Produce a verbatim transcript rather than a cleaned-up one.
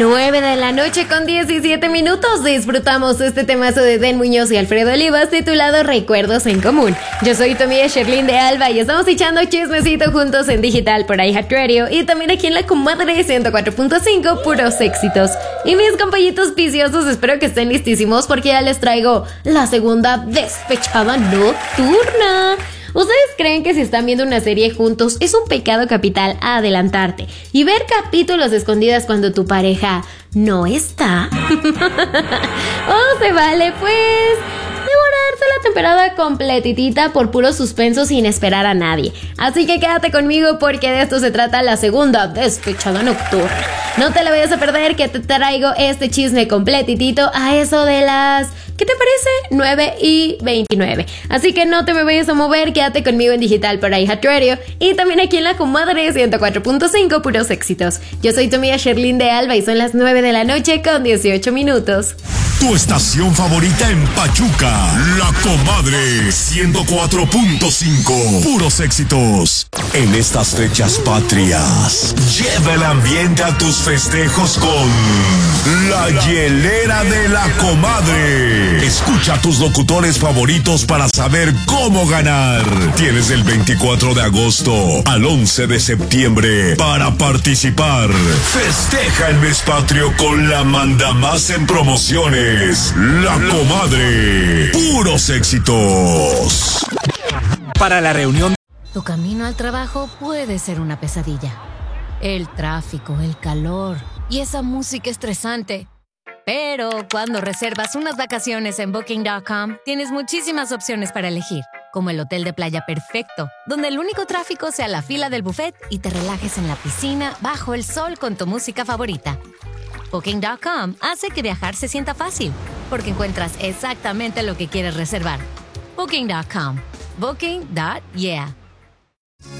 nueve de la noche con diecisiete minutos. Disfrutamos este temazo de Den Muñoz y Alfredo Olivas titulado Recuerdos en Común. Yo soy tu amiga Sherlyn de Alba y estamos echando chismecito juntos en digital por iHeartRadio y también aquí en la Comadre ciento cuatro punto cinco, puros éxitos. Y mis compañitos viciosos, espero que estén listísimos porque ya les traigo la segunda despechada nocturna. ¿Ustedes creen que si están viendo una serie juntos es un pecado capital adelantarte y ver capítulos escondidas cuando tu pareja no está? ¿O se vale, pues, devorarse la temporada completitita por puro suspenso sin esperar a nadie? Así que quédate conmigo porque de esto se trata la segunda despechada nocturna. No te la vayas a perder, que te traigo este chisme completitito a eso de las... ¿qué te parece? nueve y veintinueve. Así que no te me vayas a mover, quédate conmigo en digital por iHeartRadio y también aquí en la Comadre ciento cuatro punto cinco, puros éxitos. Yo soy tu amiga Sherlyn de Alba y son las nueve de la noche con dieciocho minutos. Tu estación favorita en Pachuca, La Comadre ciento cuatro punto cinco, puros éxitos. En estas fechas patrias, lleva el ambiente a tus festejos con La Hielera de La Comadre. Escucha a tus locutores favoritos para saber cómo ganar. Tienes del veinticuatro de agosto al once de septiembre para participar. Festeja el mes patrio con la mandamás en promociones. La Comadre, puros éxitos. Para la reunión. Tu camino al trabajo puede ser una pesadilla. El tráfico, el calor y esa música estresante. Pero cuando reservas unas vacaciones en Booking punto com, tienes muchísimas opciones para elegir, como el hotel de playa perfecto, donde el único tráfico sea la fila del buffet y te relajes en la piscina bajo el sol con tu música favorita. Booking punto com hace que viajar se sienta fácil, porque encuentras exactamente lo que quieres reservar. Booking punto com. Booking. Yeah.